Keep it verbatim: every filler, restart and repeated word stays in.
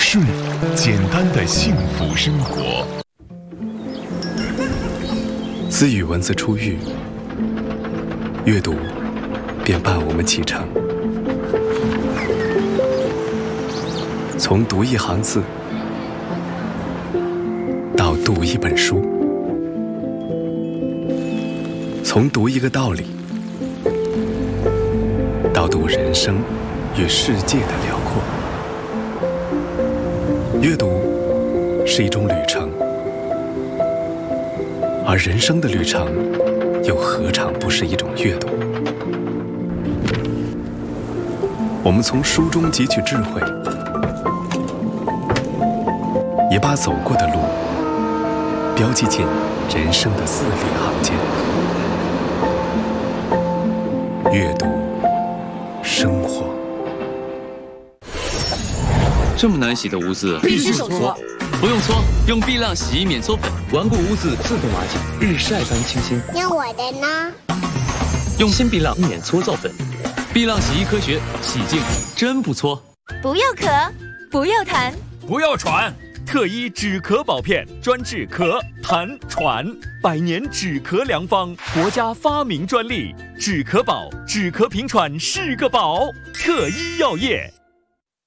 顺简单的幸福生活。 自与文字初遇，阅读便伴我们启程。从读一行字，到读一本书，从读一个道理，到读人生与世界的辽阔。阅读是一种旅程，而人生的旅程又何尝不是一种阅读？我们从书中汲取智慧，也把走过的路标记进人生的字里行间。阅读生活。 这么难洗的污渍， 必须手搓。 不用搓，用碧浪洗衣免搓粉， 顽固污渍自动瓦解，日晒般清新。 那我的呢？ 用新碧浪免搓皂粉，碧浪洗衣科学，洗净真不搓。 不要咳，不要痰， 不要喘。特一止咳宝片，专治咳、痰、喘，百年止咳良方，国家发明专利。止咳宝，止咳平喘是个宝。特一药业。